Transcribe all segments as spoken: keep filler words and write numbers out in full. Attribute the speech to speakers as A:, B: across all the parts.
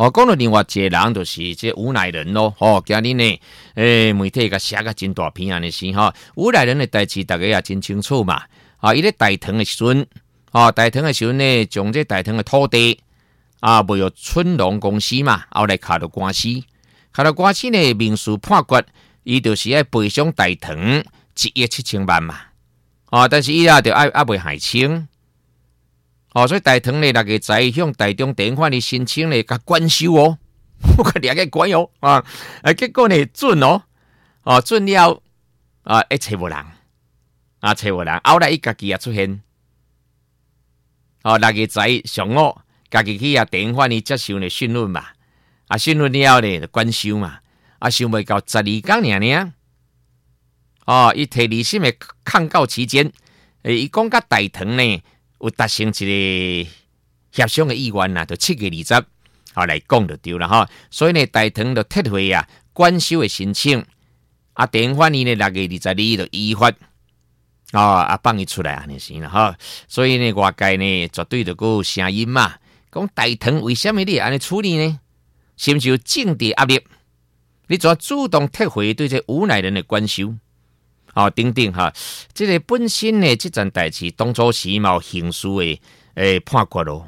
A: 哦，讲到另外一个人就是这吴乃仁咯。哦，今日呢，诶、欸，媒体甲写个真大篇安尼是哈。吴乃仁的代志大家也真清楚嘛。啊，伊咧大唐的时阵，啊，大唐的时阵呢，将这大唐的土地啊，卖予春龙公司嘛，后来卡到官司，卡到官司呢，民事判决，伊就是爱赔偿大唐一亿七千万嘛。啊，但是伊啊，就爱爱未还清。哦，所以大唐呢，那个在向大中典法的申请呢，甲官收哦，我甲两个官哦，啊，啊，结果呢准哦，哦准了，啊，一找无人，啊，找无人，后来伊家己也出现，哦，那个在上午，家己去啊典法呢接受呢讯问嘛，啊，讯问了呢就官收嘛，啊，收未到十二天尔尔，哦，伊提离心的抗告期间，诶，伊讲甲大唐呢。有达成一个协商的意愿啦，就七月二十啊来讲就对了哈。所以呢，大唐就撤回啊官收的申请，啊，典法呢六月二十二就依法啊啊放伊出来安尼是啦哈。所以呢，外界呢绝对就有声音嘛，讲大唐为什么你安尼处理呢？是不是有政治压力？你怎主动撤回对这吴乃仁的官收？哦，等等哈，这个本身呢，这件代志当初是冇刑事的诶判决咯，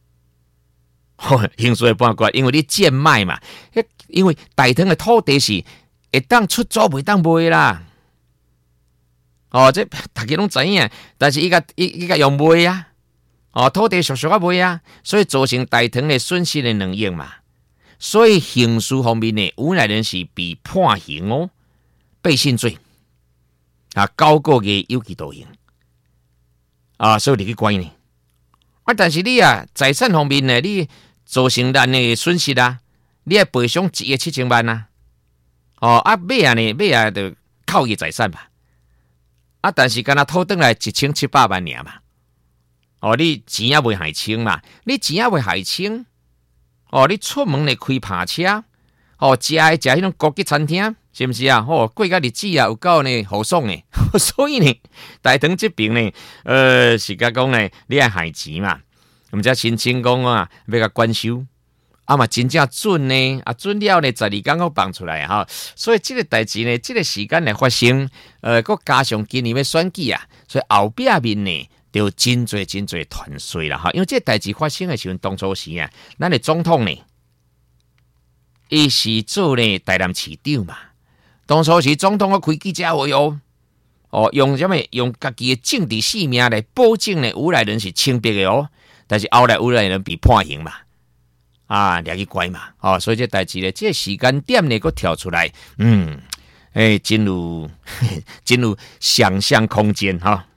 A: 刑事的判决，因为你贱卖嘛，因为大唐的土地是会当出租袂当卖啦，哦，这大家拢知影，但是伊个伊伊个用卖啊，哦，土地俗俗啊卖啊，所以造成大唐的损失的两亿嘛，所以刑事方面呢，吴乃仁是被判刑哦，背信罪。啊，九个月有期徒刑啊，所以你去关呢。啊，但是你啊，财产方面呢，你造成咱的损失啊，你要赔偿一亿七千万啊。哦，啊，买啊呢，买啊就扣伊财产吧。啊，但是敢若讨回来一千七百万尔嘛。哦，你钱也未还清嘛，你钱也未还清。哦，你出门来开扒车，哦，食的食迄种高级餐厅。是不是啊？哦，过个日子啊，有够呢，好爽呢。所以呢，大唐这边呢，呃，是甲讲呢，你爱还钱嘛？我们才申请讲啊，要甲官收，啊嘛真正准呢，啊准了呢，十二天我放出来哈。所以这个代志呢，这个时间来发生，呃，佮加上今年要选举啊，所以后壁面呢，就真侪真侪团碎啦哈。因为这个代志发生的时候，当初时啊，咱的总统呢，伊是做呢台南市长嘛。当初是总统开记者会哦，哦用什么用家己的政治性命来保证呢？吴乃仁是清白的哦，但是后来吴乃仁被判刑嘛，啊，掠去关嘛，哦，所以这代志呢，这个时间点呢，佫跳出来，嗯，诶、欸，真有真有想象空间哈。